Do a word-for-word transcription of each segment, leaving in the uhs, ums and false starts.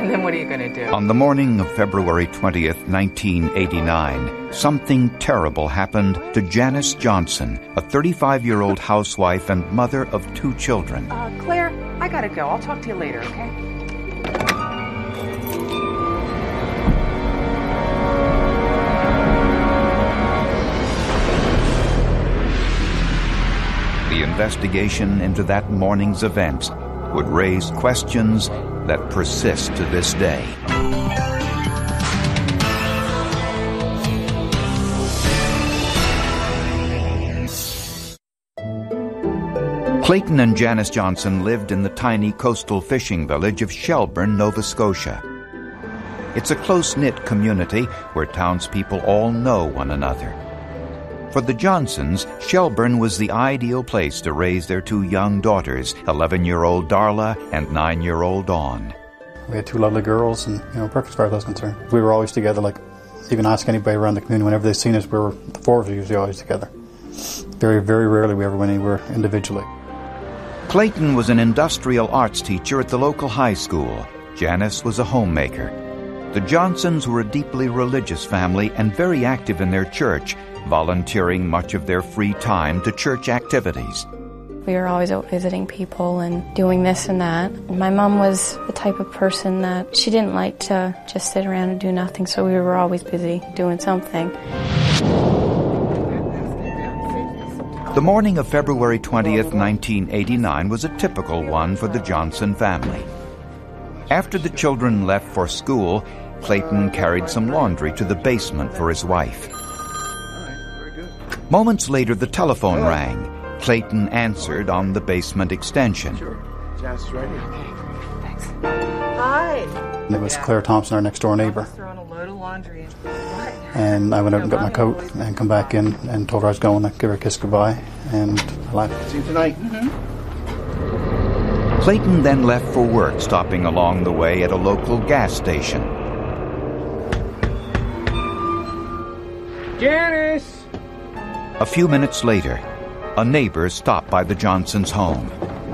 And then what are you going to do? On the morning of February twentieth, nineteen eighty-nine, something terrible happened to Janice Johnson, a thirty-five-year-old housewife and mother of two children. Uh, Claire, I got to go. I'll talk to you later, okay? The investigation into that morning's events would raise questions that persist to this day. Clayton and Janice Johnson lived in the tiny coastal fishing village of Shelburne, Nova Scotia. It's a close-knit community where townspeople all know one another. For the Johnsons, Shelburne was the ideal place to raise their two young daughters, eleven-year-old Darla and nine-year-old Dawn. We had two lovely girls, and, you know, perfect as far as I was concerned. We were always together. Like, you can ask anybody around the community, whenever they've seen us, we were, the four of us usually always together. Very, very rarely we ever went anywhere individually. Clayton was an industrial arts teacher at the local high school. Janice was a homemaker. The Johnsons were a deeply religious family and very active in their church, volunteering much of their free time to church activities. We were always out visiting people and doing this and that. My mom was the type of person that she didn't like to just sit around and do nothing, so we were always busy doing something. The morning of February twentieth, nineteen eighty-nine was a typical one for the Johnson family. After the children left for school, Clayton carried some laundry to the basement for his wife. Moments later, the telephone rang. Clayton answered on the basement extension. Sure. Just ready. Okay, thanks. Hi. And it was Claire Thompson, our next-door neighbour. Throwing a load of laundry in. And I went out and got my coat and come back in and told her I was going to give her a kiss goodbye, and I left. See you tonight. Mm-hmm. Clayton then left for work, stopping along the way at a local gas station. Janice! A few minutes later, a neighbor stopped by the Johnsons' home.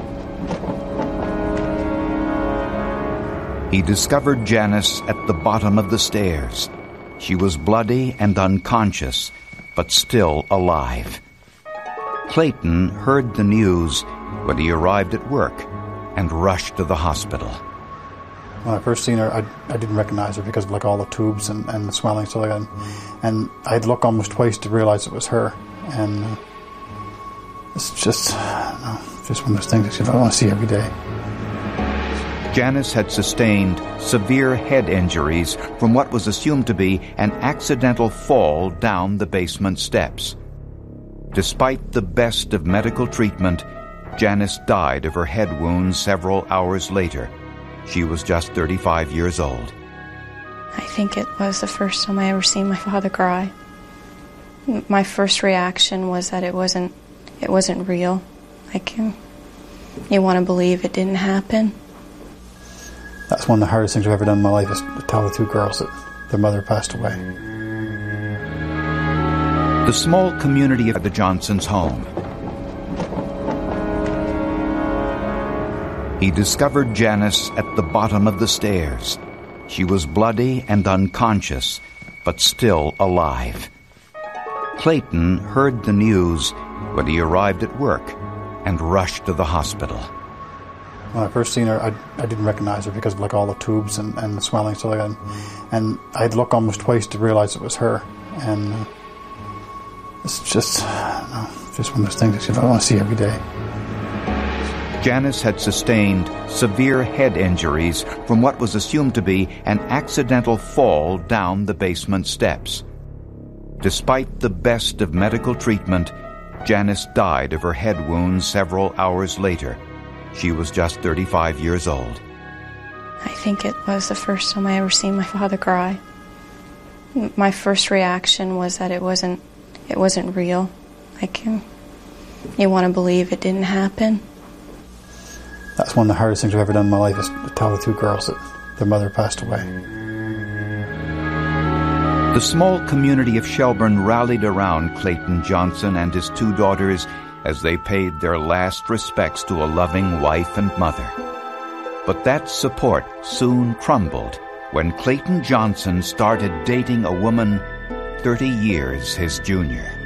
He discovered Janice at the bottom of the stairs. She was bloody and unconscious, but still alive. Clayton heard the news when he arrived at work and rushed to the hospital. When I first seen her, I, I didn't recognize her because of like all the tubes and, and the swelling and stuff like that. And I had to look almost twice to realize it was her. And uh, it's just, uh, just one of those things that I want to see every day. Janice had sustained severe head injuries from what was assumed to be an accidental fall down the basement steps. Despite the best of medical treatment, Janice died of her head wounds several hours later. She was just thirty-five years old. I think it was the first time I ever seen my father cry. My first reaction was that it wasn't, it wasn't real. Like, you, you want to believe it didn't happen. That's one of the hardest things I've ever done in my life, is to tell the two girls that their mother passed away. The small community of the Johnsons' home. He discovered Janice at the bottom of the stairs. She was bloody and unconscious, but still alive. Clayton heard the news when he arrived at work and rushed to the hospital. When I first seen her, I, I didn't recognize her because of like all the tubes and, and the swelling and stuff like that. And I had to look almost twice to realize it was her. And uh, it's just, uh, just one of those things that I want to see every day. Janice had sustained severe head injuries from what was assumed to be an accidental fall down the basement steps. Despite the best of medical treatment, Janice died of her head wounds several hours later. She was just thirty-five years old. I think it was the first time I ever seen my father cry. My first reaction was that it wasn't, it wasn't real. Like, you, you want to believe it didn't happen. That's one of the hardest things I've ever done in my life, is to tell the two girls that their mother passed away. The small community of Shelburne rallied around Clayton Johnson and his two daughters as they paid their last respects to a loving wife and mother. But that support soon crumbled when Clayton Johnson started dating a woman thirty years his junior.